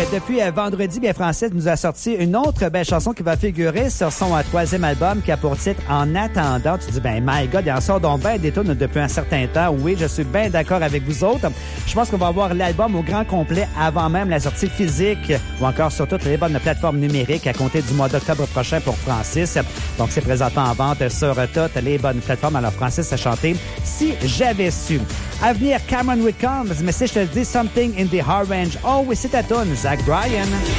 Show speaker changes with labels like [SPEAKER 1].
[SPEAKER 1] depuis vendredi, bien Francis nous a sorti une autre belle chanson qui va figurer sur son troisième album qui a pour titre En attendant. Tu dis, ben my God, il en sort donc bien des tunes depuis un certain temps. Oui, je suis bien d'accord avec vous autres. Je pense qu'on va avoir l'album au grand complet avant même la sortie physique ou encore sur toutes les bonnes plateformes numériques à compter du mois d'octobre prochain pour Francis. Donc, c'est présentement en vente sur toutes les bonnes plateformes. Alors, Francis a chanté Si j'avais su. À venir, Cameron Whitcombs, mais si je te dis Something in the Orange. Oh oui, c'est ta tune, Zach Bryan.